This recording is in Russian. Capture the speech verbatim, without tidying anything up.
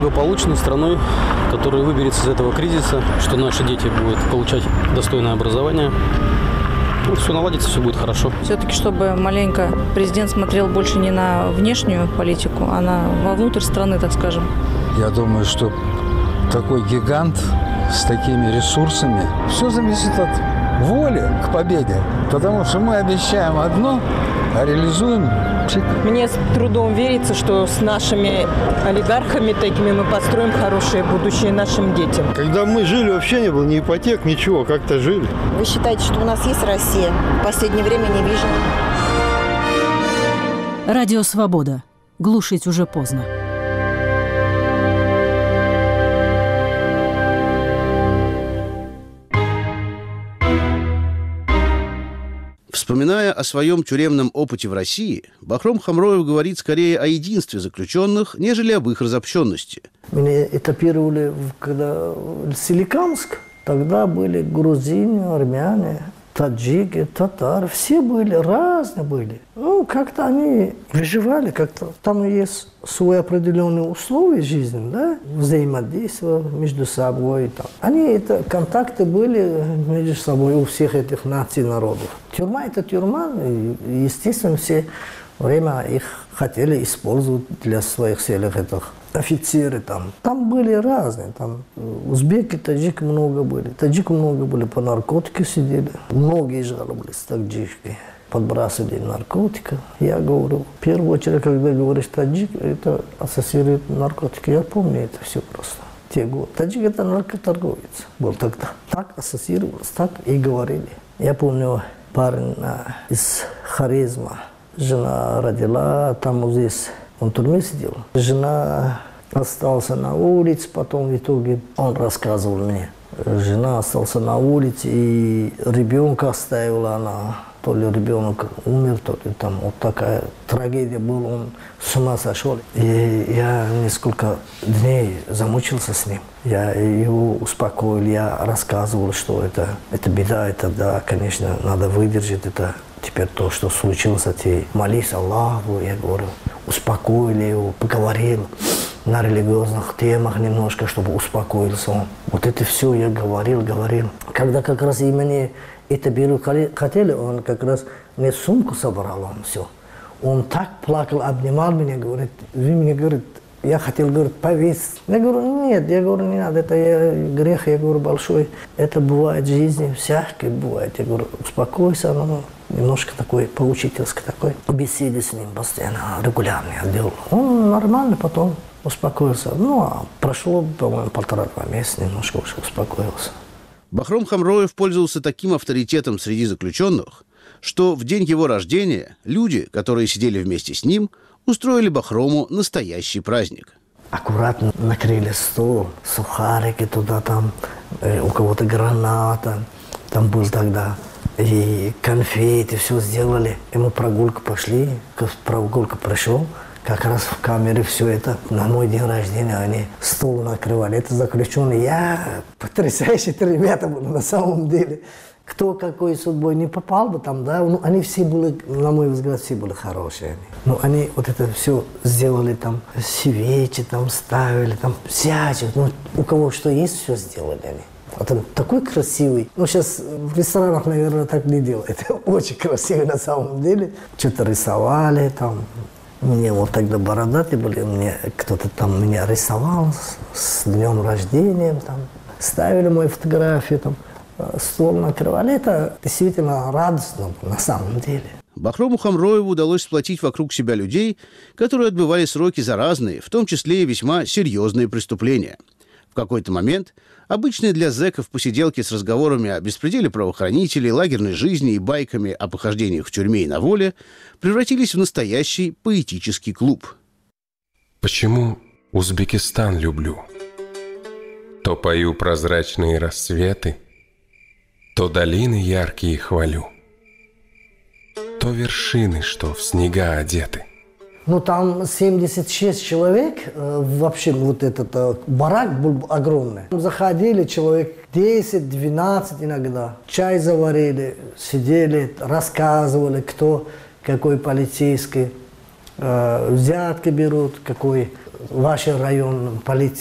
Благополучной страной, которая выберется из этого кризиса, что наши дети будут получать достойное образование. Ну, все наладится, все будет хорошо. Все-таки, чтобы маленько президент смотрел больше не на внешнюю политику, а на вовнутрь страны, так скажем. Я думаю, что такой гигант с такими ресурсами, все зависит от воли к победе. Потому что мы обещаем одно, а реализуем. Мне с трудом верится, что с нашими олигархами такими мы построим хорошее будущее нашим детям. Когда мы жили, вообще не было ни ипотек, ничего, как-то жили. Вы считаете, что у нас есть Россия? В последнее время не вижу. Радио «Свобода». Глушить уже поздно. Вспоминая о своем тюремном опыте в России, Бахром Хамроев говорит скорее о единстве заключенных, нежели об их разобщенности. Меня этапировали, когда в Соликамск, тогда были грузины, армяне, таджики, татары, все были, разные были. Ну, как-то они выживали, как-то там есть свои определенные условия жизни, да, взаимодействия между собой. Там. Они, это, контакты были между собой у всех этих наций, народов. Тюрьма – это тюрьма, и, естественно, все время их хотели использовать для своих целей, этих офицеры там. Там были разные, там узбеки, таджики много были. Таджики много были, по наркотике сидели. Многие жаловались, таджики. Подбрасывали наркотики. Я говорю, в первую очередь, когда говоришь таджик, это ассоциирует наркотики. Я помню это все просто. Те годы. Таджик – это наркоторговец был тогда. Так ассоциировалось, так и говорили. Я помню, парень из Хорезма. Жена родила, там вот здесь, он в тюрьме сидел. Жена осталась на улице, потом в итоге он рассказывал мне. Жена осталась на улице, и ребенка оставила она. То ли ребенок умер, то ли там вот такая трагедия была, он с ума сошел. И я несколько дней замучился с ним. Я его успокоил, я рассказывал, что это, это беда, это да, конечно, надо выдержать это. Теперь то, что случилось, ты молись Аллаху, я говорю, успокоили его, поговорил на религиозных темах немножко, чтобы успокоился он. Вот это все я говорил, говорил. Когда как раз именно это беру хотели, он как раз мне сумку собрал, он все. Он так плакал, обнимал меня, говорит, вы мне, говорит, я хотел, говорит, повесить. Я говорю, нет, я говорю, не надо, это я, грех, я говорю, большой. Это бывает в жизни, всякое бывает. Я говорю, успокойся, ну, немножко такой, поучительский такой. Беседы с ним постоянно, регулярно я делал. Он нормально потом успокоился. Ну, а прошло, по-моему, полтора-два месяца, немножко уже успокоился. Бахром Хамроев пользовался таким авторитетом среди заключенных, что в день его рождения люди, которые сидели вместе с ним, устроили Бахрому настоящий праздник. Аккуратно накрыли стол, сухарики туда, там, э, у кого-то граната, там был тогда, и конфеты, все сделали. И мы прогулку пошли, прогулка прошел, как раз в камере все это. На мой день рождения они стол накрывали. Это заключенные. Я потрясающие ребята были на самом деле. Кто какой судьбой не попал бы там, да, ну, они все были, на мой взгляд, все были хорошие. Ну, они вот это все сделали, там, свечи там ставили, там, всячек, ну, у кого что есть, все сделали они. Вот он такой красивый. Ну, сейчас в ресторанах, наверное, так не делают. Очень красивый на самом деле. Что-то рисовали там. Мне вот тогда бородатые были, мне кто-то там меня рисовал с, с днем рождения, там, ставили мои фотографии, там. Стол накрывали. Это действительно радостно на самом деле. Бахрому Хамроеву удалось сплотить вокруг себя людей, которые отбывали сроки за разные, в том числе и весьма серьезные преступления. В какой-то момент обычные для зэков посиделки с разговорами о беспределе правоохранителей, лагерной жизни и байками о похождениях в тюрьме и на воле превратились в настоящий поэтический клуб. Почему Узбекистан люблю? То пою прозрачные рассветы, то долины яркие хвалю, то вершины, что в снега одеты. Ну, там семьдесят шесть человек, э, вообще вот этот э, барак был огромный. Заходили человек десять-двенадцать иногда. Чай заварили, сидели, рассказывали, кто какой полицейский. Э, взятки берут, какой ваш район полиция